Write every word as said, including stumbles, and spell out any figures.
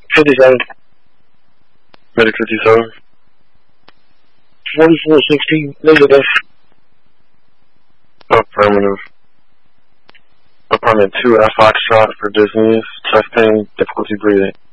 fifty-seven. Medic fifty-seven. forty-four sixteen, negative. Affirmative. Apartment two, F Foxtrot for dizziness, chest pain, difficulty breathing.